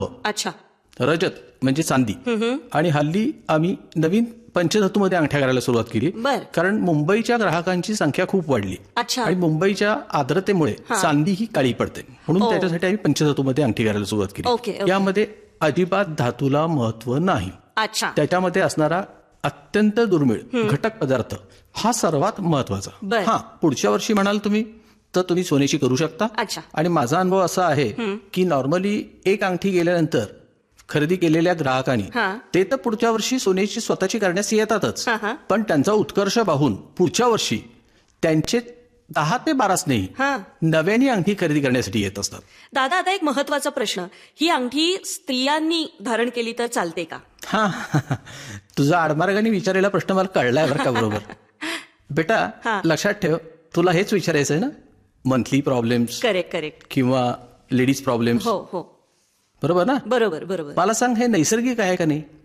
अच्छा. रजत म्हणजे चांदी. आणि हल्ली आम्ही नवीन पंचधातूमध्ये अंगठ्या करायला सुरुवात केली. कारण मुंबईच्या ग्राहकांची संख्या खूप वाढली. अच्छा. आणि मुंबईच्या आर्द्रतेमुळे चांदी ही काळी पडते, म्हणून त्याच्यासाठी आम्ही पंचधातूमध्ये अंगठी करायला सुरुवात केली. यामध्ये अजिबात धातूला महत्व नाही. अच्छा. त्याच्यामध्ये असणारा अत्यंत दुर्मिळ घटक पदार्थ हा सर्वात महत्वाचा. हा, पुढच्या वर्षी म्हणाल तुम्ही तर तुम्ही सोन्याची करू शकता. आणि माझा अनुभव असा आहे की नॉर्मली एक अंगठी गेल्यानंतर खरेदी केलेल्या ग्राहकांनी ते तर पुढच्या वर्षी सोन्याची स्वतःची करण्यास येतातच, पण त्यांचा उत्कर्ष पाहून पुढच्या वर्षी त्यांचे 10 ते 12 स्नेही नव्याने अंगठी खरेदी करण्यासाठी येत असतात. दादा, आता एक महत्वाचा प्रश्न, ही अंगठी स्त्रियांनी धारण केली तर चालते का? हा, तुझा आडमार्गाने विचारलेला प्रश्न मला कळलाय बरं का. बरोबर. बेटा लक्षात ठेव, तुला हेच विचारायचं आहे ना, मंथली प्रॉब्लेम्स. करेक्ट. किंवा लेडीज प्रॉब्लेम्स. हो. बरोबर ना. बरोबर. मला सांग, हे नैसर्गिक आहे का नाही?